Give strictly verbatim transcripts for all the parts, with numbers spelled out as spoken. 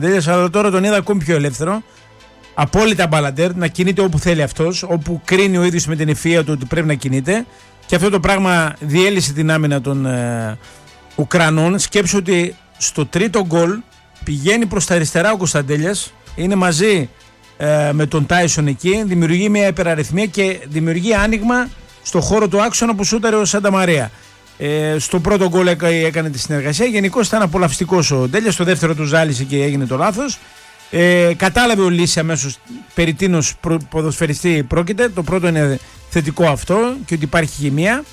Αλλά τώρα τον είδα ακόμη πιο ελεύθερο. Απόλυτα μπαλαντέρ, να κινείται όπου θέλει αυτός, όπου κρίνει ο ίδιος με την ευφυΐα του ότι πρέπει να κινείται. Και αυτό το πράγμα διέλυσε την άμυνα των ε, Ουκρανών. Σκέψου ότι στο τρίτο γκολ πηγαίνει προς τα αριστερά ο Κωνσταντέλιας, είναι μαζί ε, με τον Τάισον εκεί, δημιουργεί μια υπεραριθμία και δημιουργεί άνοιγμα στο χώρο του άξονα που σούταρε ο Σάντα Μαρία. Ε, στο πρώτο γκολ έκανε τη συνεργασία. Γενικώς ήταν απολαυστικός ο Ντέλιας. Στο δεύτερο του ζάλισε και έγινε το λάθος. Ε, κατάλαβε ο Λύση αμέσως περί τίνος ποδοσφαιριστή πρόκειται. Το πρώτο είναι θετικό αυτό και ότι υπάρχει χημεία.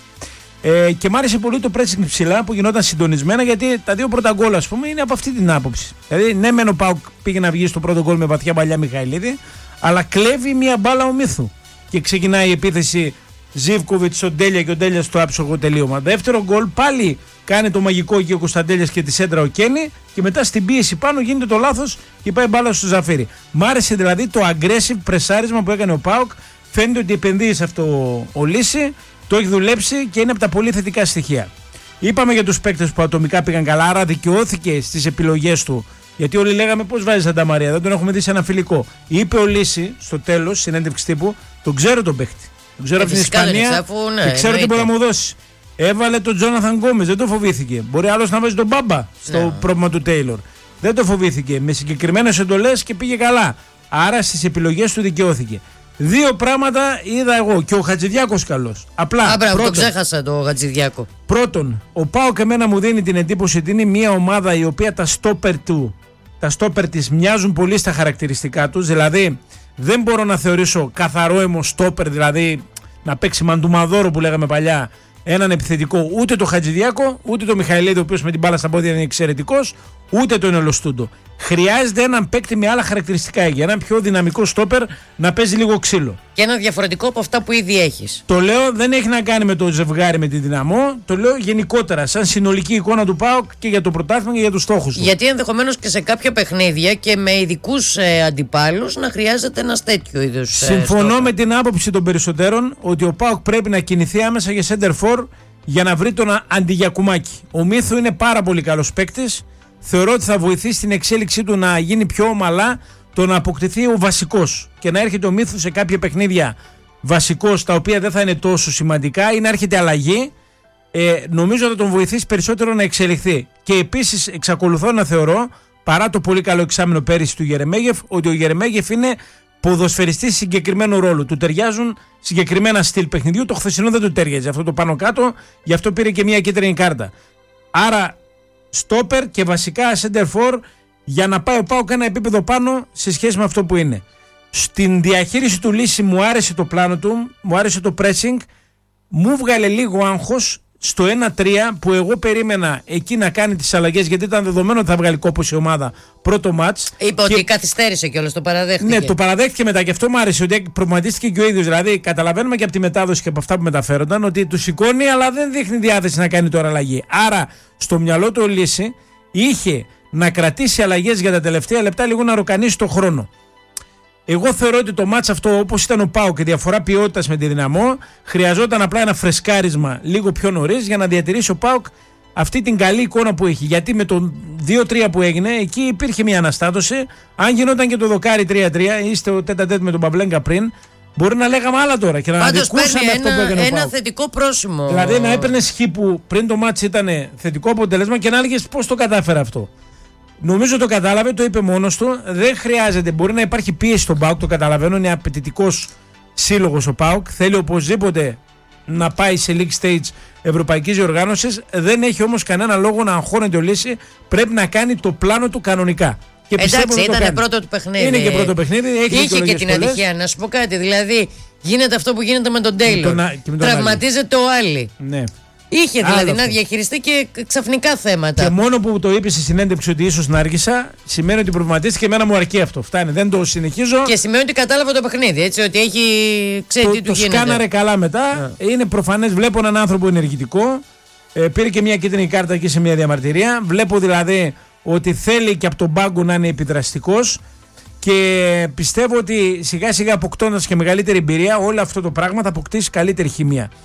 Ε, και μ' άρεσε πολύ το pressing ψηλά που γινόταν συντονισμένα, γιατί τα δύο πρώτα γκολ, ας πούμε, είναι από αυτή την άποψη. Δηλαδή, ναι, μεν ο Πάουκ πήγε να βγει στο πρώτο γκολ με βαθιά παλιά Μιχαηλίδη, αλλά κλέβει μια μπάλα ο Μύθου. Και ξεκινάει η επίθεση Ζίβκοβιτς στον Ντέλια και ο Ντέλια στο άψογο τελείωμα. Δεύτερο γκολ πάλι κάνει το μαγικό και ο Κωνσταντέλιας και τη σέντρα ο Κένι, και μετά στην πίεση πάνω γίνεται το λάθος και πάει μπάλα στο Ζαφύρι. Μ' άρεσε δηλαδή το aggressive πρεσάρισμα που έκανε ο Πάουκ. Φαίνεται ότι επενδύει σε αυτό ο Λύση, το έχει δουλέψει και είναι από τα πολύ θετικά στοιχεία. Είπαμε για τους παίκτες που ατομικά πήγαν καλά, άρα δικαιώθηκε στις επιλογές του. Γιατί όλοι λέγαμε πώς βάζει Σάντα Μαρία, δεν τον έχουμε δει σε ένα φιλικό. Είπε ο Λύση στο τέλος, συνέντευξη τύπου, τον ξέρω τον παίκτη. Τον ξέρω ε, από την Ισπανία ναι, και ξέρω τι μπορεί να μου δώσει. Έβαλε τον Τζόναθαν Γκόμες, δεν το φοβήθηκε. Μπορεί άλλος να βάζει τον Μπάμπα στο ναι. πρόβλημα του Τέιλορ. Δεν το φοβήθηκε. Με συγκεκριμένες εντολές και πήγε καλά. Άρα στις επιλογές του δικαιώθηκε. Δύο πράγματα είδα εγώ και ο Χατζηδιάκος καλός. Απλά. Α, μπράβο, το ξέχασα το Χατζηδιάκο. Πρώτον, ο ΠΑΟΚ εμένα μου δίνει την εντύπωση ότι είναι μια ομάδα η οποία τα στόπερ του, τα στόπερ της μοιάζουν πολύ στα χαρακτηριστικά τους. Δηλαδή, δεν μπορώ να θεωρήσω καθαρό αίμο στόπερ, δηλαδή να παίξει μαντουμαδόρο που λέγαμε παλιά, έναν επιθετικό, ούτε το Χατζηδιάκο, ούτε το Μιχαηλίδη, ο οποίος με την μπάλα στα πόδια είναι εξαιρετικός, ούτε τον Ελοστούντο. Χρειάζεται έναν παίκτη με άλλα χαρακτηριστικά, για έναν πιο δυναμικό στόπερ να παίζει λίγο ξύλο. Και ένα διαφορετικό από αυτά που ήδη έχεις. Το λέω, δεν έχει να κάνει με το ζευγάρι με τη Δυναμό, το λέω γενικότερα, σαν συνολική εικόνα του ΠΑΟΚ και για το πρωτάθλημα και για τους στόχους του. Γιατί ενδεχομένως και σε κάποια παιχνίδια και με ειδικούς ε, αντιπάλους να χρειάζεται ένας τέτοιο είδους. Συμφωνώ ε, με την άποψη των περισσότερων ότι ο ΠΑΟΚ πρέπει να κινηθεί άμεσα για center for για να βρει τον Αντιγιακουμάκη. Ο Μύθου είναι πάρα πολύ καλός παίκτης. Θεωρώ ότι θα βοηθήσει την εξέλιξή του να γίνει πιο ομαλά, το να αποκτηθεί ο βασικός και να έρχεται ο Μύθου σε κάποια παιχνίδια βασικός, τα οποία δεν θα είναι τόσο σημαντικά, ή να έρχεται αλλαγή. Ε, νομίζω θα τον βοηθήσει περισσότερο να εξελιχθεί. Και επίσης εξακολουθώ να θεωρώ, παρά το πολύ καλό εξάμηνο πέρυσι του Γερεμέγεφ, ότι ο Γερεμέγεφ είναι ποδοσφαιριστής συγκεκριμένου ρόλου. Του ταιριάζουν συγκεκριμένα στυλ παιχνιδιού. Το χθεσινό δεν του ταιριάζει αυτό το πάνω κάτω, γι' αυτό πήρε και μια κίτρινη κάρτα. Άρα στόπερ και βασικά center for για να πάει ο ΠΑΟΚ ένα επίπεδο πάνω σε σχέση με αυτό που είναι. Στην διαχείριση του Λύση μου άρεσε το πλάνο του, μου άρεσε το pressing, μου βγάλε λίγο άγχος στο ένα τρία που εγώ περίμενα εκεί να κάνει τις αλλαγές, γιατί ήταν δεδομένο ότι θα βγάλει κόπος η ομάδα πρώτο μάτς. Είπε και... ότι καθυστέρησε κιόλας, το παραδέχτηκε. Ναι, το παραδέχτηκε μετά και αυτό μου άρεσε, ότι προγραμματίστηκε και ο ίδιος. Δηλαδή, καταλαβαίνουμε και από τη μετάδοση και από αυτά που μεταφέρονταν ότι του σηκώνει, αλλά δεν δείχνει διάθεση να κάνει τώρα αλλαγή. Άρα, στο μυαλό του ο Λύση είχε να κρατήσει αλλαγές για τα τελευταία λεπτά, λίγο να ροκανίσει το χρόνο. Εγώ θεωρώ ότι το μάτς αυτό, όπως ήταν ο ΠΑΟΚ και διαφορά ποιότητας με τη Δυναμό, χρειαζόταν απλά ένα φρεσκάρισμα λίγο πιο νωρίς για να διατηρήσει ο ΠΑΟΚ αυτή την καλή εικόνα που έχει. Γιατί με το δύο τρία που έγινε, εκεί υπήρχε μια αναστάτωση. Αν γινόταν και το δοκάρι τρία τρία, είστε ο τέτα τέτ με τον Παυλέγκα πριν, μπορεί να λέγαμε άλλα τώρα και να αδικούσαμε αυτό που έκανε ο ένα ΠΑΟΚ. Θετικό πρόσημο. Δηλαδή να έπαιρνε χ που πριν το μάτς ήταν θετικό αποτέλεσμα και να έλεγες πώς το κατάφερε αυτό. Νομίζω το κατάλαβε, το είπε μόνος του. Δεν χρειάζεται, μπορεί να υπάρχει πίεση στον ΠΑΟΚ, το καταλαβαίνω. Είναι απαιτητικός σύλλογος ο ΠΑΟΚ. Θέλει οπωσδήποτε να πάει σε league stage ευρωπαϊκής διοργάνωσης. Δεν έχει όμως κανένα λόγο να αγχώνεται ο Λύση. Πρέπει να κάνει το πλάνο του κανονικά. Και εντάξει, ήταν πρώτο του παιχνίδι. Είναι και πρώτο παιχνίδι. Έχει Είχε και την ατυχία. Να σου πω κάτι. Δηλαδή, γίνεται αυτό που γίνεται με τον Τέιλορ. Τραυματίζεται ο Άλλη. Ναι. Είχε δηλαδή να διαχειριστεί και ξαφνικά θέματα. Και μόνο που το είπε στη συνέντευξη ότι ίσως να άργησα, σημαίνει ότι προβληματίστηκε. Εμένα μου αρκεί αυτό. Φτάνει, δεν το συνεχίζω. Και σημαίνει ότι κατάλαβε το παιχνίδι. Έτσι, ότι έχει ξέρει το, τι του το γίνεται. Το σκάναρε καλά μετά. Yeah. Είναι προφανές. Βλέπω έναν άνθρωπο ενεργητικό. Ε, πήρε και μια κίτρινη κάρτα εκεί σε μια διαμαρτυρία. Βλέπω δηλαδή ότι θέλει και από τον πάγκο να είναι επιδραστικός. Και πιστεύω ότι σιγά σιγά αποκτώντας και μεγαλύτερη εμπειρία, όλο αυτό το πράγμα θα αποκτήσει καλύτερη χημεία.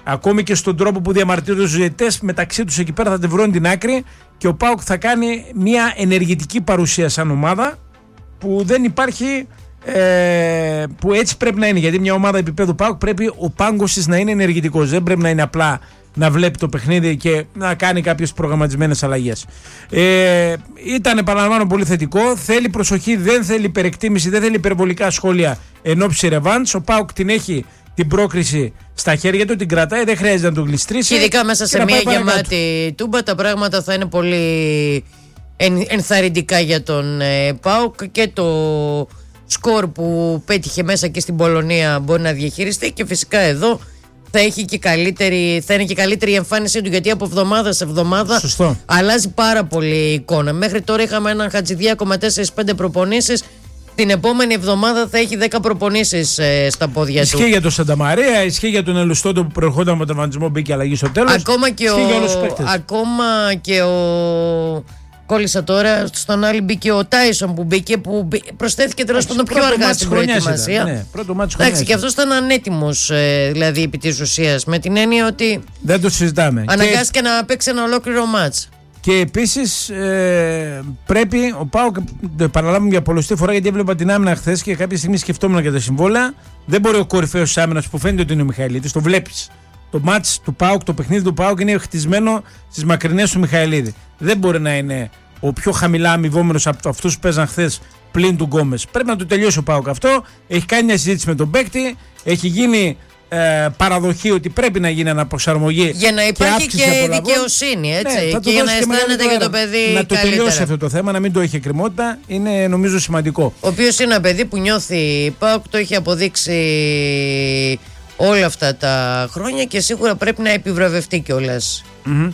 Ακόμη και στον τρόπο που διαμαρτύρονται τους διαιτητές, μεταξύ τους εκεί πέρα θα τη βρουν την άκρη και ο ΠΑΟΚ θα κάνει μια ενεργητική παρουσία σαν ομάδα που δεν υπάρχει, ε, που έτσι πρέπει να είναι. Γιατί μια ομάδα επίπεδου ΠΑΟΚ πρέπει ο πάγκος της να είναι ενεργητικός. Δεν πρέπει να είναι απλά να βλέπει το παιχνίδι και να κάνει κάποιες προγραμματισμένες αλλαγές. Ε, ήταν, επαναλαμβάνω, πολύ θετικό. Θέλει προσοχή, δεν θέλει υπερεκτίμηση, δεν θέλει υπερβολικά σχόλια εν ώψη ρεβάνς. Ο ΠΑΟΚ την έχει την πρόκριση στα χέρια του, την κρατάει, δεν χρειάζεται να τον γλιστρήσει. Και ειδικά μέσα σε μια γεμάτη τούμπα τα πράγματα θα είναι πολύ εν, ενθαρρυντικά για τον ε, ΠΑΟΚ και το σκορ που πέτυχε μέσα και στην Πολωνία μπορεί να διαχειριστεί και φυσικά εδώ θα, έχει και καλύτερη, θα είναι και καλύτερη η εμφάνισή του, γιατί από εβδομάδα σε εβδομάδα Σωστό. αλλάζει πάρα πολύ η εικόνα. Μέχρι τώρα είχαμε έναν Χατζηδιάκο με τέσσερα πέντε προπονήσεις. Την επόμενη εβδομάδα θα έχει δέκα προπονήσεις ε, στα πόδια ισχύει του. Ισχύει για τον Σανταμαρία, ισχύει για τον Ελουστότο που προερχόταν από τον τραυματισμό, μπήκε αλλαγή στο τέλος. Ακόμα και, ο... Ακόμα και ο. Κόλλησα τώρα, στον άλλη μπήκε ο Τάισον που μπήκε, που προσθέθηκε τέλος πάντων πιο αργά στην προετοιμασία. Ναι, πρώτο μάτι Εντάξει, και αυτός ήταν ανέτοιμος, ε, δηλαδή επί της ουσίας, με την έννοια ότι. Δεν το συζητάμε. Αναγκάστηκε και... να παίξει ένα ολόκληρο μάτς. Και επίσης ε, πρέπει ο ΠΑΟΚ, το επαναλάβουμε για πολλωστή φορά, γιατί έβλεπα την άμυνα χθες και κάποια στιγμή σκεφτόμουν για τα συμβόλαια. Δεν μπορεί ο κορυφαίος της άμυνας που φαίνεται ότι είναι ο Μιχαηλίδης, το βλέπεις. Το μάτς του ΠΑΟΚ, το παιχνίδι του ΠΑΟΚ είναι χτισμένο στις μακρινές του Μιχαηλίδη. Δεν μπορεί να είναι ο πιο χαμηλά αμοιβόμενος από αυτούς που παίζαν χθες πλην του Γκόμες. Πρέπει να το τελειώσει ο ΠΑΟΚ αυτό. Έχει κάνει μια συζήτηση με τον παίκτη, έχει γίνει. Ε, παραδοχή ότι πρέπει να γίνει αναπροσαρμογή για να υπάρχει και, και δικαιοσύνη, έτσι. Ναι, και για να αισθάνεται και το παιδί να καλύτερα. Το τελειώσει αυτό το θέμα, να μην το έχει εκκρεμότητα, είναι νομίζω σημαντικό. Ο οποίος είναι ένα παιδί που νιώθει ΠΑΟΚ, το έχει αποδείξει όλα αυτά τα χρόνια και σίγουρα πρέπει να επιβραβευτεί κιόλας. Mm-hmm.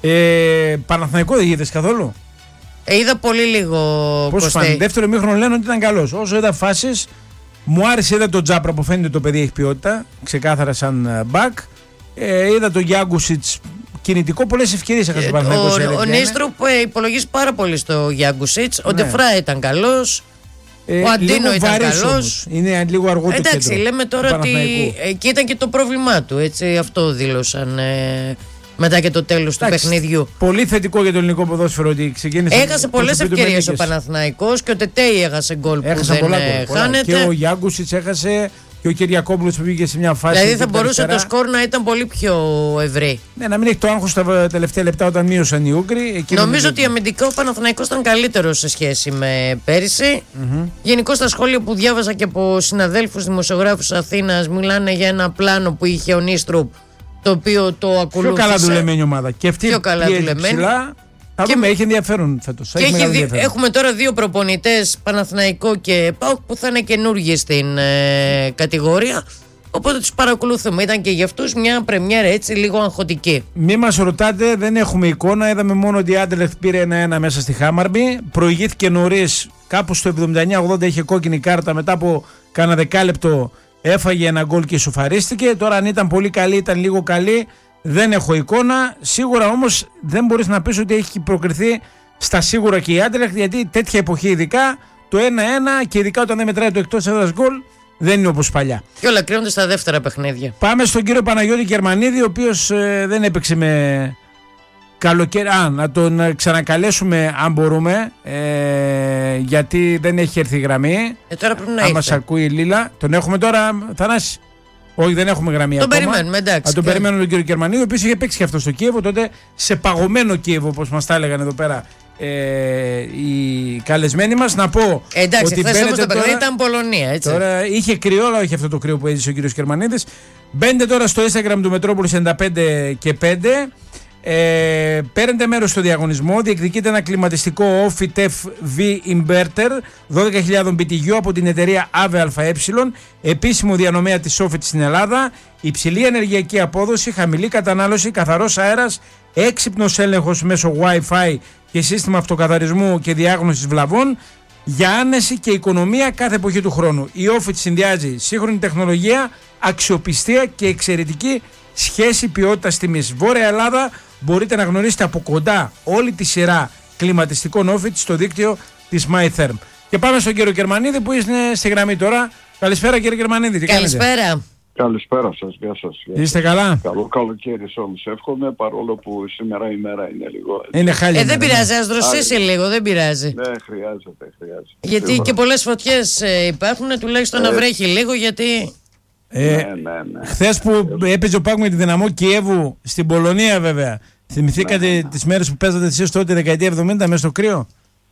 ε, Παναθηναϊκό δεν είδες καθόλου? Ε, είδα πολύ λίγο. Πώς φάνηκε? Δεύτερο μήχρονο λένε ότι ήταν καλός. Όσο είδα φάσεις, μου άρεσε, είδα τον Τζάπρα που φαίνεται το παιδί έχει ποιότητα, ξεκάθαρα σαν μπακ. Ε, είδα τον Γιάγκουσιτς κινητικό, πολλές ευκαιρίες έχασε τον Παναθηναϊκό. Ο, ο Νίστροπ υπολογίζει πάρα πολύ στο Γιάγκουσιτς. Ο ναι. Ντεφρά ήταν καλός. Ε, ο Αντίνο ήταν καλός. Είναι λίγο αργό το Εντάξει, κέντρο, λέμε τώρα ότι εκεί ήταν και το πρόβλημά του. Έτσι, αυτό δήλωσαν ε, μετά και το τέλος του παιχνιδιού. Πολύ θετικό για το ελληνικό ποδόσφαιρο ότι ξεκίνησε. Έχασε πολλές ευκαιρίες ο Παναθηναϊκός και ο Τετέι έχασε γκολ που δεν πολλά, πολλά. χάνεται. Και ο Γιάγκουσιτς έχασε και ο Κυριακόπουλος που πήγε σε μια φάση. Δηλαδή θα μπορούσε αριστερά. Το σκορ να ήταν πολύ πιο ευρύ. Ναι, να μην έχει το άγχος τα τελευταία λεπτά όταν μείωσαν οι Ούγγροι. Νομίζω ότι αμυντικά ο Παναθηναϊκός ήταν καλύτερος σε σχέση με πέρυσι. Mm-hmm. Γενικώς τα σχόλια που διάβαζα και από συναδέλφους δημοσιογράφους Αθήνας μιλάνε για ένα πλάνο που είχε ο Νίστροπ, το οποίο το ακολούθησε. Πιο καλά δουλεμένη ομάδα. Και αυτή πιο καλά δουλεμένη. Θα δούμε, έχει ενδιαφέρον φέτος. Και έχει δι... έχουμε τώρα δύο προπονητές, Παναθηναϊκό και ΠΑΟΚ, που θα είναι καινούργιοι στην ε, κατηγορία. Οπότε τους παρακολουθούμε. Ήταν και για αυτούς μια πρεμιέρα έτσι λίγο αγχωτική. Μη μας ρωτάτε, δεν έχουμε εικόνα. Είδαμε μόνο ότι η Άντερλεχτ πήρε ένα ένα μέσα στη Χάμαρμπι. Προηγήθηκε νωρίς, κάπου στο εβδομήντα εννιά ογδόντα είχε κόκκινη κάρτα. Μετά από κάνα δεκάλεπτο έφαγε ένα γκολ και ισοφαρίστηκε. Τώρα αν ήταν πολύ καλή, ήταν λίγο καλή. Δεν έχω εικόνα. Σίγουρα όμως δεν μπορείς να πεις ότι έχει προκριθεί στα σίγουρα και η Άντερλεχτ, γιατί τέτοια εποχή ειδικά το ένα ένα και ειδικά όταν δεν μετράει το εκτός έδρας γκολ δεν είναι όπως παλιά. Και όλα κρίνονται στα δεύτερα παιχνίδια. Πάμε στον κύριο Παναγιώτη Γερμανίδη, ο οποίος ε, δεν έπαιξε με καλοκαίρι. Α, να τον ξανακαλέσουμε αν μπορούμε, ε, γιατί δεν έχει έρθει η γραμμή. Ε, τώρα πρέπει να αν μας ακούει η Λίλα. Τον έχουμε τώρα, Θανάση? Όχι, δεν έχουμε γραμμή τον ακόμα. Τον περιμένουμε, εντάξει. Α, τον περιμένουμε τον κύριο Γερμανίδη, ο οποίος είχε παίξει και αυτό στο Κίεβο, τότε σε παγωμένο Κίεβο, όπως μας τα έλεγαν εδώ πέρα ε, οι καλεσμένοι μας. Να πω. Εντάξει, ότι χθες όμως το παιχνίδι ήταν Πολωνία, έτσι. Τώρα είχε κρυό, αλλά όχι αυτό το κρύο που έζησε ο κύριος Γερμανίδης. Μπαίνετε τώρα στο Instagram του Μετρόπολης ενενήντα πέντε και πέντε. Ε, παίρνετε μέρος στο διαγωνισμό, διεκδικείτε ένα κλιματιστικό Ofitef V Inverter δώδεκα χιλιάδες μπι τι γιου από την εταιρεία ΑΒΕ, επίσημο διανομέα της Ofit στην Ελλάδα. Υψηλή ενεργειακή απόδοση, χαμηλή κατανάλωση, καθαρός αέρας, έξυπνος έλεγχος μέσω Wi-Fi και σύστημα αυτοκαθαρισμού και διάγνωσης βλαβών για άνεση και οικονομία κάθε εποχή του χρόνου. Η Ofit συνδυάζει σύγχρονη τεχνολογία, αξιοπιστία και εξαιρετική σχέση ποιότητας τιμής. Βόρεια Ελλάδα, μπορείτε να γνωρίσετε από κοντά όλη τη σειρά κλιματιστικών Ofit στο δίκτυο της MyTherm. Και πάμε στον κύριο Γερμανίδη που είναι στη γραμμή τώρα. Καλησπέρα κύριε Γερμανίδη. Καλησπέρα. Καλησπέρα σας, γεια σας. Γεια Είστε καλά? Καλό καλοκαίρι σε όλους εύχομαι, παρόλο που σήμερα η μέρα είναι λίγο... Είναι χάλια. Ε, δεν πειράζει, ας δροσίσει λίγο, δεν πειράζει. Ναι, χρειάζεται, χρειάζεται. Γιατί Σίγουρα. και πολλές φωτιές ε, υπάρχουν, τουλάχιστον Ε, να βρέχει λίγο, γιατί... Ε, ναι, ναι, ναι. Χθες που έπαιζε ο ΠΑΟΚ με τη Δυναμό Κιέβου στην Πολωνία, βέβαια. Θυμηθήκατε Ναι, ναι, ναι. τις μέρες που παίζατε εσείς τότε, δεκαετία εβδομήντα, μέσα στο κρύο?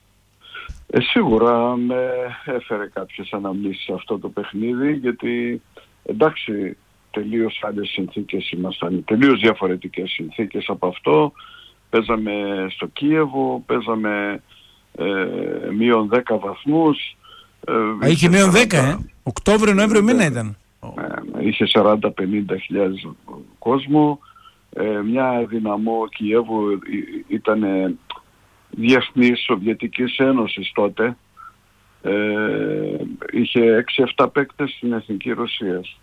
Ε, σίγουρα με έφερε κάποιες αναμνήσεις αυτό το παιχνίδι, γιατί εντάξει, τελείως άλλες συνθήκες ήμασταν, τελείως διαφορετικές συνθήκες από αυτό. Παίζαμε στο Κίεβο, παίζαμε ε, μείον δέκα βαθμούς. Ε, Α, είχε μείον δέκα, σαράντα ε. Οκτώβριο, Νοέμβριο μήνα ήταν. Ε, είχε σαράντα με πενήντα χιλιάδες κόσμο. Ε, μια Δυναμό Κιέβου ήταν διεθνής Σοβιετικής Ένωσης τότε. Ε, είχε έξι εφτά παίκτες στην Εθνική Ρωσίας.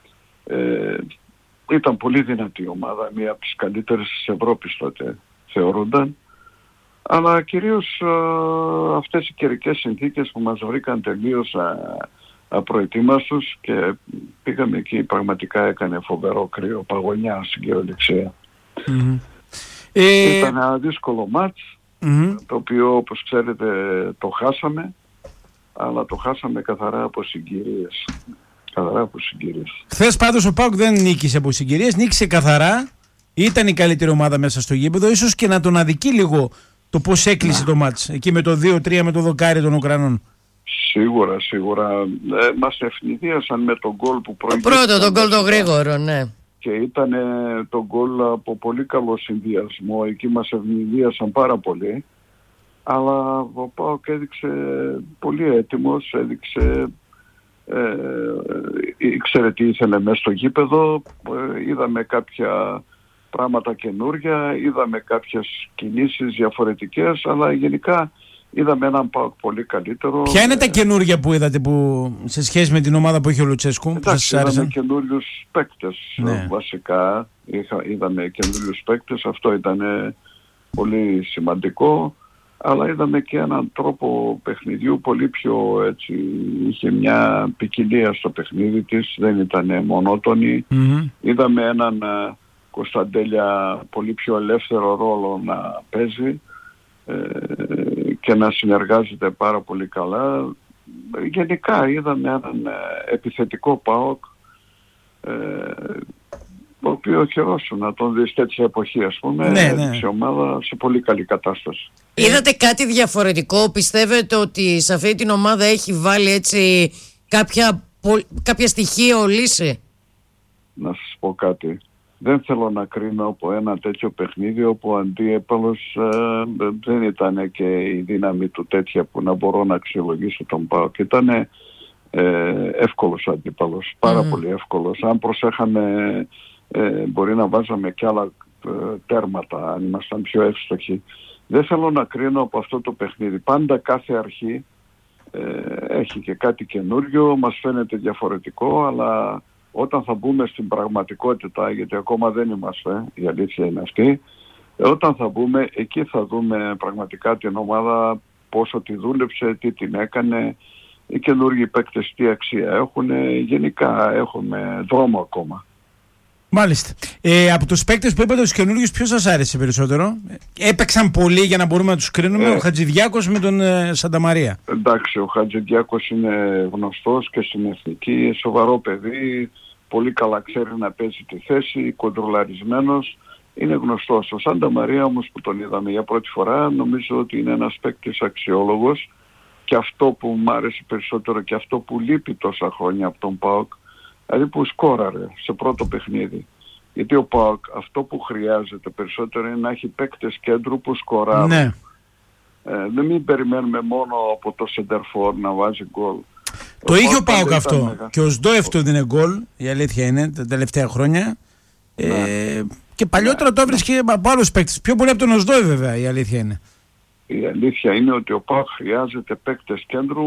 Ε, ήταν πολύ δυνατή ομάδα, μία από τις καλύτερες της Ευρώπης τότε θεωρούνταν. Αλλά κυρίως α, αυτές οι καιρικές συνθήκες που μας βρήκαν τελείως α, απροετοίμαστους, και πήγαμε εκεί, πραγματικά έκανε φοβερό κρύο, παγωνιά στην κυριολεξία. Mm-hmm. Ε... Ήταν ένα δύσκολο μάτς, mm-hmm. το οποίο όπως ξέρετε το χάσαμε, αλλά το χάσαμε καθαρά από συγκυρίες. Καθαρά από συγκυρίες. Χθες πάντως ο ΠΑΟΚ δεν νίκησε από συγκυρίες, νίκησε καθαρά, ήταν η καλύτερη ομάδα μέσα στο γήπεδο, ίσως και να τον αδικεί λίγο το πώς έκλεισε το μάτς, εκεί με το δύο τρία με το δοκάρι των Ουκρανών. Σίγουρα, σίγουρα. Ε, μας ευνηδίασαν με τον γκολ που προηγήθηκαν. Το πρώτο, τον γκολ το γρήγορο, ναι. Και ήταν το γκολ από πολύ καλό συνδυασμό. Εκεί μας ευνηδίασαν πάρα πολύ. Αλλά ο ΠΑΟΚ έδειξε πολύ έτοιμος, έδειξε... Ε, ήξερε τι ήθελε μέσα στο γήπεδο. Ε, είδαμε κάποια πράγματα καινούρια, είδαμε κάποιες κινήσεις διαφορετικές, αλλά γενικά είδαμε έναν ΠΑΟΚ πολύ καλύτερο. Ποια είναι τα καινούργια που είδατε που, σε σχέση με την ομάδα που έχει ο Λουτσέσκου? Εντάξει, είδαμε καινούριους παίκτες, ναι. βασικά. Είχα, είδαμε καινούριους παίκτες, αυτό ήταν πολύ σημαντικό. Αλλά είδαμε και έναν τρόπο παιχνιδιού πολύ πιο έτσι, είχε μια ποικιλία στο παιχνίδι της, δεν ήταν μονότονη. Mm-hmm. Είδαμε έναν Κωνσταντέλια πολύ πιο ελεύθερο ρόλο να παίζει ε, και να συνεργάζεται πάρα πολύ καλά. Γενικά είδαμε έναν επιθετικό ΠΑΟΚ, ε, το οποίο χαιρόσου να τον δεις τέτοια εποχή, ας πούμε, ναι, ναι. σε ομάδα σε πολύ καλή κατάσταση. Είδατε κάτι διαφορετικό? Πιστεύετε ότι σε αυτή την ομάδα έχει βάλει έτσι κάποια, κάποια στοιχεία ο Λύση? Να σας πω κάτι. Δεν θέλω να κρίνω από ένα τέτοιο παιχνίδι όπου ο αντίεπαλος ε, δεν ήταν και η δύναμη του τέτοια που να μπορώ να αξιολογήσω τον ΠΑΟΚ. Ήταν ε, εύκολος αντίπαλος, πάρα mm. πολύ εύκολος. Αν προσέχαμε ε, μπορεί να βάζαμε κι άλλα ε, τέρματα αν ήμασταν πιο εύστοχοι. Δεν θέλω να κρίνω από αυτό το παιχνίδι. Πάντα κάθε αρχή ε, έχει και κάτι καινούριο, μας φαίνεται διαφορετικό, αλλά όταν θα μπούμε στην πραγματικότητα, γιατί ακόμα δεν είμαστε, η αλήθεια είναι αυτή, όταν θα μπούμε, εκεί θα δούμε πραγματικά την ομάδα, πόσο τη δούλεψε, τι την έκανε, οι καινούργιοι παίκτες τι αξία έχουν, γενικά έχουμε δρόμο ακόμα. Μάλιστα. Ε, από τους παίκτες που είπατε τους καινούργιους, ποιος σας άρεσε περισσότερο? Έπαιξαν πολύ για να μπορούμε να τους κρίνουμε, ε, ο Χατζηδιάκος με τον ε, Σανταμαρία. Εντάξει, ο Χατζηδιάκος είναι γνωστός και στην εθνική, σοβαρό παιδί, πολύ καλά ξέρει να παίζει τη θέση, κοντρολαρισμένος, είναι γνωστός. Ο Σανταμαρία όμως που τον είδαμε για πρώτη φορά, νομίζω ότι είναι ένας παίκτης αξιόλογος, και αυτό που μου άρεσε περισσότερο και αυτό που λείπει τόσα χρόνια από τον ΠΑΟΚ, δηλαδή που σκόραρε σε πρώτο παιχνίδι. Γιατί ο ΠΑΟΚ αυτό που χρειάζεται περισσότερο είναι να έχει παίκτες κέντρου που σκοράρουν. Ναι. Ε, δεν μην περιμένουμε μόνο από το σεντερφόρ να βάζει γκολ. Το ο είχε ο ΠΑΟΚ αυτό. Μεγα... Και ο Σντόεφ του δίνει γκολ, η αλήθεια είναι, τα τελευταία χρόνια. Ναι. Ε, και παλιότερα ναι. το έβρισκε από άλλους παίκτες. Πιο πολύ από τον Σντόεφ βέβαια, η αλήθεια είναι. Η αλήθεια είναι ότι ο ΠΑΟΚ χρειάζεται παίκτες κέντρου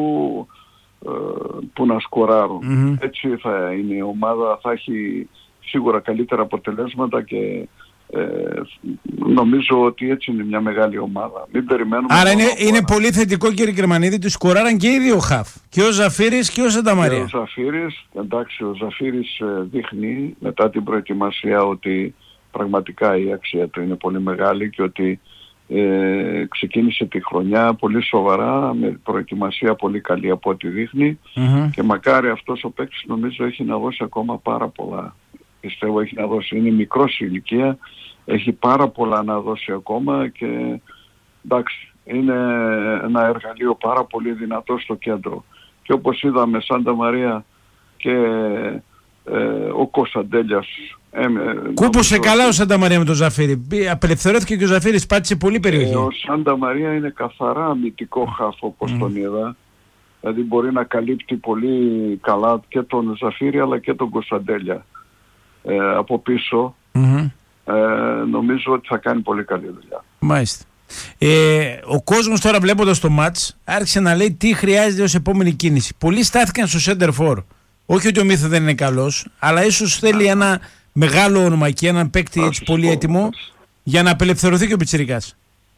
που να σκοράρουν. Mm-hmm. Έτσι θα είναι η ομάδα, θα έχει σίγουρα καλύτερα αποτελέσματα και Ε, νομίζω ότι έτσι είναι μια μεγάλη ομάδα. Μην περιμένουμε. Άρα είναι, είναι πολύ θετικό, κύριε Κερμανίδη, ότι σκοράραν και οι δύο χαφ. Και ο Ζαφύρης και ο Σανταμαρία. Και ο Ζαφύρης, εντάξει, ο Ζαφύρης δείχνει μετά την προετοιμασία ότι πραγματικά η αξία του είναι πολύ μεγάλη και ότι ε, ξεκίνησε τη χρονιά πολύ σοβαρά, με προετοιμασία πολύ καλή από ό,τι δείχνει. Mm-hmm. Και μακάρι αυτός ο παίκτης, νομίζω, έχει να δώσει ακόμα πάρα πολλά. Πιστεύω έχει να δώσει, είναι μικρός η ηλικία, έχει πάρα πολλά να δώσει ακόμα και εντάξει, είναι ένα εργαλείο πάρα πολύ δυνατό στο κέντρο. Και όπως είδαμε, Σανταμαρία και ε, ο Κωνσταντέλιας ε, κούπωσε καλά ο Σανταμαρία με τον Ζαφύρη. Απελευθερώθηκε και ο Ζαφύρης, πάτησε πολύ περιοχή. Ε, ο Σανταμαρία είναι καθαρά αμυντικό χαφ, όπως mm. τον είδα. Δηλαδή μπορεί να καλύπτει πολύ καλά και τον Ζαφύρη αλλά και τον Κωνσταντέλια. Ε, από πίσω mm-hmm. ε, νομίζω ότι θα κάνει πολύ καλή δουλειά. Μάλιστα. Ε, ο κόσμος τώρα, βλέποντας το μάτς, άρχισε να λέει τι χρειάζεται ως επόμενη κίνηση. Πολλοί στάθηκαν στο center for. Όχι ότι ο Μίθο δεν είναι καλός, αλλά ίσως θέλει ένα μεγάλο όνομα και έναν παίκτη έτσι πολύ πω, έτοιμο ας... για να απελευθερωθεί και ο πιτσιρικάς.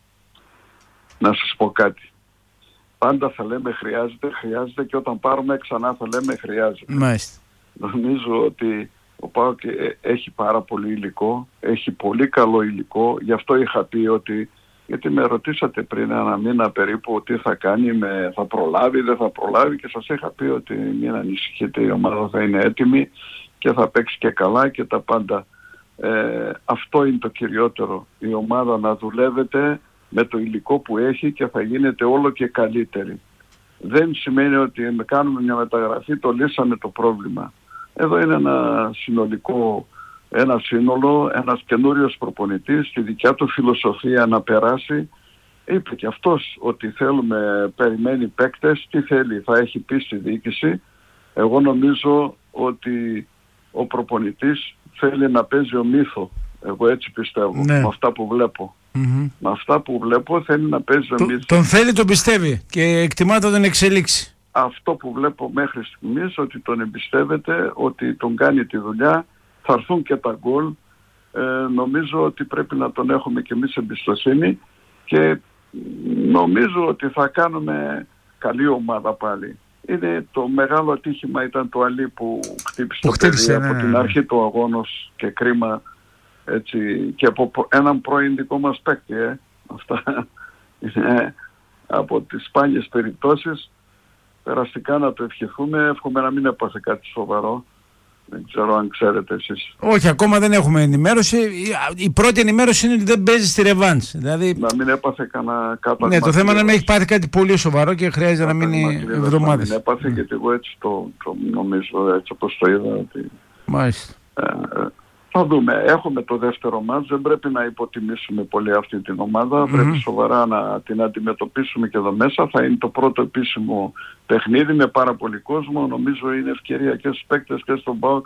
Να σας πω κάτι. Πάντα θα λέμε χρειάζεται, χρειάζεται και όταν πάρουμε ξανά θα λέμε χρειάζεται. Μάλιστα. Νομίζω ότι ο ΠΑΟΚ έχει πάρα πολύ υλικό, έχει πολύ καλό υλικό, γι' αυτό είχα πει ότι, γιατί με ρωτήσατε πριν ένα μήνα περίπου τι θα κάνει, με, θα προλάβει, δεν θα προλάβει και σας είχα πει ότι μην ανησυχείτε, η ομάδα θα είναι έτοιμη και θα παίξει και καλά και τα πάντα. Ε, αυτό είναι το κυριότερο, η ομάδα να δουλεύετε με το υλικό που έχει και θα γίνεται όλο και καλύτερη. Δεν σημαίνει ότι με κάνουμε μια μεταγραφή, το λύσαμε το πρόβλημα. Εδώ είναι ένα συνολικό, ένα σύνολο, ένας καινούριος προπονητής, τη δικιά του φιλοσοφία να περάσει. Είπε και αυτός ότι θέλουμε, περιμένει παίκτες, τι θέλει, θα έχει πει στη διοίκηση. Εγώ νομίζω ότι ο προπονητής θέλει να παίζει ο Μίθο. Εγώ έτσι πιστεύω, ναι. με αυτά που βλέπω. Mm-hmm. Με αυτά που βλέπω θέλει να παίζει ο Μίθο. Τον θέλει, τον πιστεύει και εκτιμά το δεν εξελίξει. Αυτό που βλέπω μέχρι στιγμής, ότι τον εμπιστεύεται, ότι τον κάνει τη δουλειά, θα έρθουν και τα γκολ. Ε, νομίζω ότι πρέπει να τον έχουμε και εμείς εμπιστοσύνη και νομίζω ότι θα κάνουμε καλή ομάδα πάλι. Είναι το μεγάλο ατύχημα ήταν το Αλή που χτύπησε το παιδί από την αρχή του αγώνος και κρίμα έτσι, και από έναν πρώην δικό μας παίκτη. Ε. Αυτά είναι από τις σπάνιες περιπτώσεις. Περαστικά να το ευχηθούμε, εύχομαι να μην έπαθε κάτι σοβαρό. Δεν ξέρω αν ξέρετε εσείς. Όχι, ακόμα δεν έχουμε ενημέρωση. Η πρώτη ενημέρωση είναι ότι δεν παίζει στη ρεβάνς. Δηλαδή... Να μην έπαθε κανένα κάτω. Ναι, το θέμα είναι να μην έχει πάθει κάτι πολύ σοβαρό και χρειάζεται να μείνει εβδομάδες. Να μην έπαθε, mm. γιατί εγώ έτσι το, το νομίζω, έτσι όπως το είδα. Ότι, μάλιστα. Ε, θα δούμε. Έχουμε το δεύτερο μάτς. Δεν πρέπει να υποτιμήσουμε πολύ αυτή την ομάδα. Mm-hmm. Πρέπει σοβαρά να την αντιμετωπίσουμε και εδώ μέσα. Θα είναι το πρώτο επίσημο παιχνίδι με πάρα πολύ κόσμο. Νομίζω είναι ευκαιρία και στους παίκτες και στον ΠΑΟΚ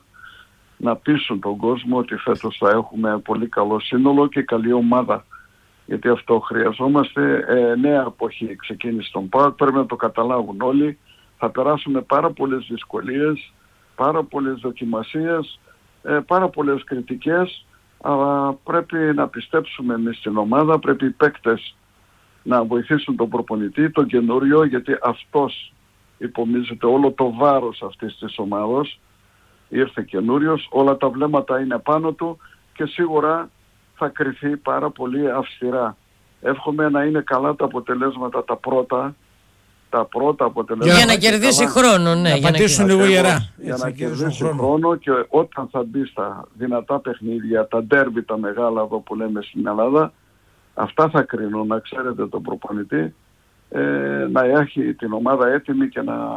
να πείσουν τον κόσμο ότι φέτος θα έχουμε πολύ καλό σύνολο και καλή ομάδα. Γιατί αυτό χρειαζόμαστε. Ε, νέα εποχή ξεκίνησε στον ΠΑΟΚ. Πρέπει να το καταλάβουν όλοι. Θα περάσουμε πάρα πολλές δυσκολίες, πάρα πολλές δοκιμασίες. Ε, πάρα πολλές κριτικές, αλλά πρέπει να πιστέψουμε εμείς στην ομάδα, πρέπει οι παίκτες να βοηθήσουν τον προπονητή, τον καινούριο, γιατί αυτός υπομίζεται όλο το βάρος αυτής της ομάδος. Ήρθε καινούριος, όλα τα βλέμματα είναι πάνω του και σίγουρα θα κριθεί πάρα πολύ αυστηρά. Εύχομαι να είναι καλά τα αποτελέσματα τα πρώτα, τα πρώτα αποτελέσματα. Για να κερδίσει καλά. χρόνο, ναι. Να πατήσουν λίγο γερά. Για να κερδίσει χρόνο. χρόνο και όταν θα μπει στα δυνατά παιχνίδια, τα ντέρμπι τα μεγάλα εδώ που λέμε στην Ελλάδα, αυτά θα κρίνουν, να ξέρετε τον προπονητή, ε, να έχει την ομάδα έτοιμη και να,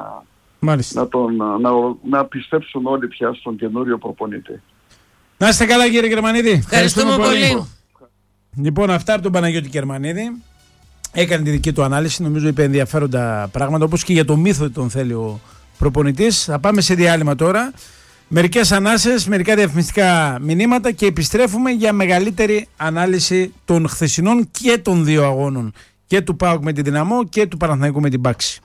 να, τον, να, να πιστέψουν όλοι πια στον καινούριο προπονητή. Να είστε καλά, κύριε Κερμανίδη. Ευχαριστούμε, Ευχαριστούμε πολύ. πολύ. Λοιπόν, αυτά από τον Παναγιώτη Κερμανίδη. Έκανε τη δική του ανάλυση, νομίζω είπε ενδιαφέροντα πράγματα, όπως και για το Μίθο τον θέλει ο προπονητής. Θα πάμε σε διάλειμμα τώρα. Μερικές ανάσες, μερικά διαφημιστικά μηνύματα και επιστρέφουμε για μεγαλύτερη ανάλυση των χθεσινών και των δύο αγώνων. Και του ΠΑΟΚ με την Δυναμό και του Παναθηναϊκού με την Πάξη.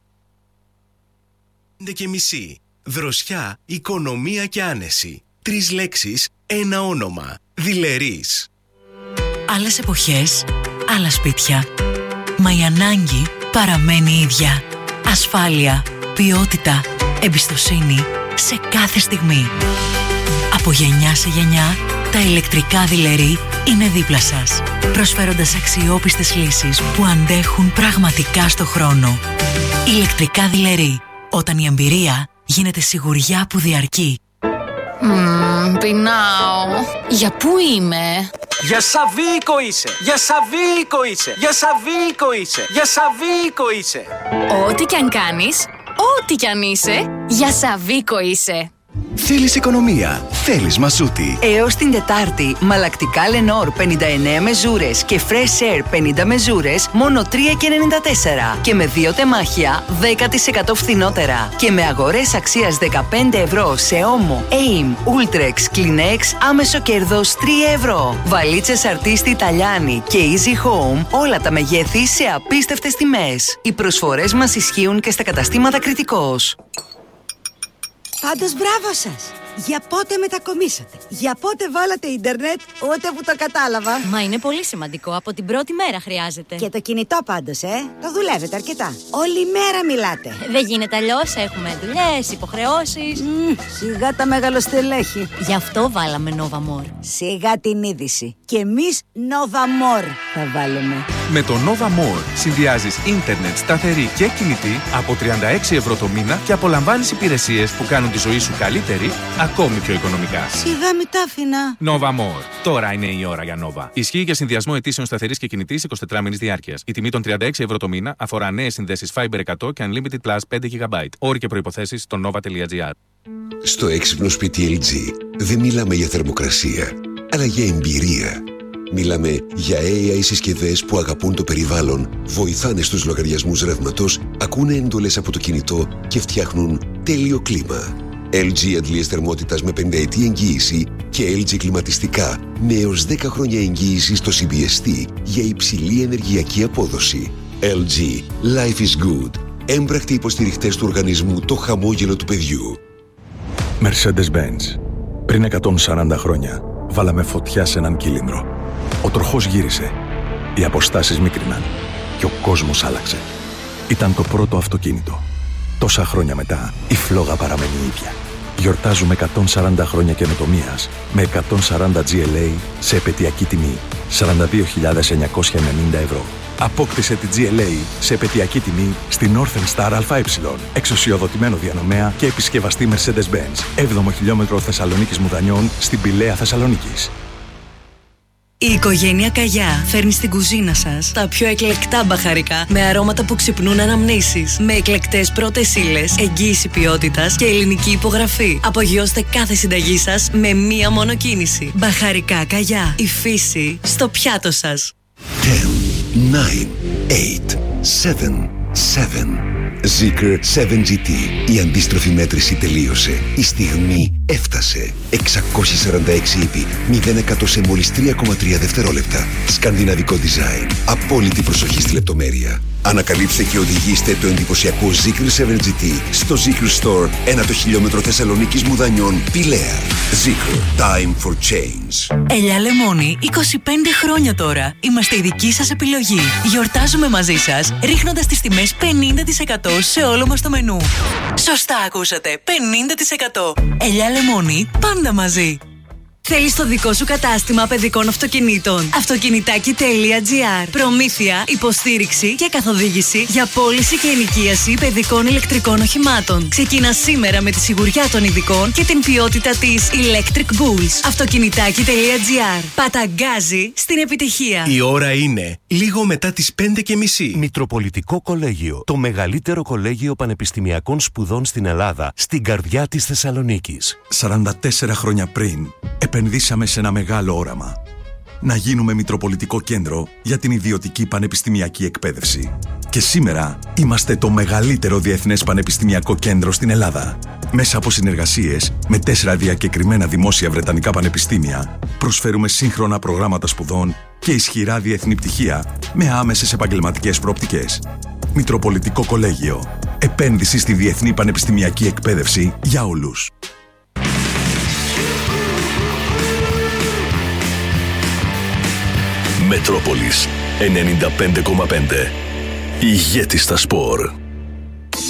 πέντε και μισή. Δροσιά, οικονομία και άνεση. Τρεις λέξεις, ένα όνομα. Δειλερής. Άλλες εποχές, άλλα σπίτια. Μα η ανάγκη παραμένει ίδια. Ασφάλεια, ποιότητα, εμπιστοσύνη σε κάθε στιγμή. Από γενιά σε γενιά, τα ηλεκτρικά Δειλερή είναι δίπλα σας, προσφέροντας αξιόπιστες λύσεις που αντέχουν πραγματικά στο χρόνο. Ηλεκτρικά Δειλερή, όταν η εμπειρία γίνεται σιγουριά που διαρκεί. Μμμ, πεινάω. Για πού είμαι? Για Σαββίκο είσαι! Για Σαββίκο είσαι! Για Σαββίκο είσαι! Για Σαββίκο είσαι! Ό,τι κι αν κάνεις, ό,τι κι αν είσαι, για Σαββίκο είσαι. Θέλεις οικονομία, θέλεις Μασούτη. Έως την Τετάρτη, μαλακτικά Lenor πενήντα εννέα μεζούρες και Fresh Air πενήντα μεζούρες μόνο τρία και ενενήντα τέσσερα και με δύο τεμάχια δέκα τοις εκατό φθηνότερα. Και με αγορές αξίας δεκαπέντε ευρώ σε Omo, Aim, Ultrex, Kleenex, άμεσο κέρδος τρία ευρώ. Βαλίτσες Αρτίστη Italiani και Easy Home, όλα τα μεγέθη σε απίστευτες τιμές. Οι προσφορές μας ισχύουν και στα καταστήματα Κρητικός. Πάντως μπράβο σας! Για πότε μετακομίσατε? Για πότε βάλατε ίντερνετ? Ούτε που το κατάλαβα. Μα είναι πολύ σημαντικό. Από την πρώτη μέρα χρειάζεται. Και το κινητό πάντως, ε! Το δουλεύετε αρκετά. Όλη μέρα μιλάτε. Δεν γίνεται αλλιώς. Έχουμε δουλειές, υποχρεώσεις. Mm, σιγά τα μεγαλοστελέχη. Γι' αυτό βάλαμε Nova More. Σιγά την είδηση. Και εμείς Nova More θα βάλουμε. Με το Nova More συνδυάζεις ίντερνετ σταθερή και κινητή από τριάντα έξι ευρώ το μήνα και απολαμβάνεις υπηρεσίες που κάνουν τη ζωή σου καλύτερη, ακόμη πιο οικονομικά. Σιγά μη τα άφηνα. Nova More. Τώρα είναι η ώρα για Nova. Ισχύει για συνδυασμό αιτήσεων σταθερής και κινητής εικοσιτετράμινης διάρκειας. Η τιμή των τριάντα έξι ευρώ το μήνα αφορά νέες συνδέσεις Fiber εκατό και Unlimited Plus πέντε γιγαμπάιτ. Όροι και προϋποθέσεις στο nova τελεία gr. Στο έξυπνο σπίτι ελ τζι δεν μιλάμε για θερμοκρασία, αλλά για εμπειρία. Μιλάμε για έι άι συσκευές που αγαπούν το περιβάλλον, βοηθάνε στους λογαριασμούς ρεύματος, ακούνε εντολές από το κινητό και φτιάχνουν τέλειο κλίμα. ελ τζι αντλίες θερμότητας με πενταετή εγγύηση και ελ τζι κλιματιστικά με έως δέκα χρόνια εγγύηση στο σι μπι ες τι για υψηλή ενεργειακή απόδοση. ελ τζι. Life is good. Έμπρακτοι υποστηριχτές του οργανισμού Το Χαμόγελο του Παιδιού. Mercedes-Benz. Πριν εκατόν σαράντα χρόνια βάλαμε φωτιά σε έναν κύλινδρο. Ο τροχός γύρισε. Οι αποστάσεις μίκριναν. Και ο κόσμος άλλαξε. Ήταν το πρώτο αυτοκίνητο. Τόσα χρόνια μετά, η φλόγα παραμένει ίδια. Γιορτάζουμε εκατόν σαράντα χρόνια καινοτομίας με εκατόν σαράντα τζι ελ έι σε επαιτειακή τιμή σαράντα δύο χιλιάδες εννιακόσια ενενήντα ευρώ. Απόκτησε τη τζι ελ έι σε επαιτειακή τιμή στη Northern Star ΑΕ, εξουσιοδοτημένο διανομέα και επισκευαστή Mercedes-Benz, έβδομο χιλιόμετρο Θεσσαλονίκης Μουδανιών στην Πηλαία Θεσσαλονίκης. Η οικογένεια Καγιά φέρνει στην κουζίνα σας τα πιο εκλεκτά μπαχαρικά με αρώματα που ξυπνούν αναμνήσεις. Με εκλεκτές πρώτες ύλες, εγγύηση ποιότητας και ελληνική υπογραφή. Απογειώστε κάθε συνταγή σας με μία μόνο κίνηση. Μπαχαρικά Καγιά. Η φύση στο πιάτο σας. δέκα, εννιά, οκτώ, επτά, επτά. Zeekr επτά τζι τι. Η αντίστροφη μέτρηση τελείωσε. Η στιγμή έφτασε. εξακόσια σαράντα έξι ύπη, μηδέν εκατό σε μόλις τρία κόμμα τρία δευτερόλεπτα. Σκανδιναβικό design. Απόλυτη προσοχή στη λεπτομέρεια. Ανακαλύψτε και οδηγήστε το εντυπωσιακό Zeekr επτά τζι τι στο Zeekr Store, ένα το χιλιόμετρο Θεσσαλονίκης Μουδανιών, Πηλαία. Zeekr. Time for change. Ελιά Λεμόνι, είκοσι πέντε χρόνια τώρα. Είμαστε η δική σας επιλογή. Γιορτάζουμε μαζί σας, ρίχνοντας τις τιμές πενήντα τοις εκατό σε όλο μας το μενού. Σωστά ακούσατε, πενήντα τοις εκατό. Ελιά Λεμόνι, πάντα μαζί. Θέλεις το δικό σου κατάστημα παιδικών αυτοκινήτων? Αυτοκινητάκι τελεία τζι άρ. Προμήθεια, υποστήριξη και καθοδήγηση για πώληση και ενοικίαση παιδικών ηλεκτρικών οχημάτων. Ξεκίνα σήμερα με τη σιγουριά των ειδικών και την ποιότητα της Electric Bulls. Αυτοκινητάκι τελεία τζι άρ. Παταγκάζει στην επιτυχία. Η ώρα είναι λίγο μετά τις πέντε και μισή. Μητροπολιτικό Κολέγιο. Το μεγαλύτερο κολέγιο πανεπιστημιακών σπουδών στην Ελλάδα, στην καρδιά της Θεσσαλονίκης. σαράντα τέσσερα χρόνια πριν, επενδύσαμε σε ένα μεγάλο όραμα. Να γίνουμε Μητροπολιτικό Κέντρο για την ιδιωτική πανεπιστημιακή εκπαίδευση. Και σήμερα είμαστε το μεγαλύτερο διεθνές πανεπιστημιακό κέντρο στην Ελλάδα. Μέσα από συνεργασίες με τέσσερα διακεκριμένα δημόσια βρετανικά πανεπιστήμια, προσφέρουμε σύγχρονα προγράμματα σπουδών και ισχυρά διεθνή πτυχία με άμεσες επαγγελματικές προοπτικές. Μητροπολιτικό Κολέγιο. Επένδυση στη διεθνή πανεπιστημιακή εκπαίδευση για όλους. Μετρόπολης ενενήντα πέντε κόμμα πέντε. Ηγέτη στα σπορ.